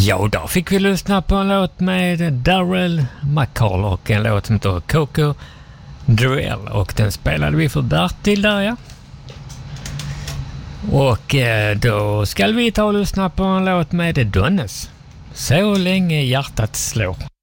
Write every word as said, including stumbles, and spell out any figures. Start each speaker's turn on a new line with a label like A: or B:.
A: Ja, då fick vi lyssna på en låt med Darryl McCall och en låt som heter Coco Drill, och den spelade vi för Bertil där, ja. Och eh, då ska vi ta och lyssna på en låt med Donnes. Så länge hjärtat slår.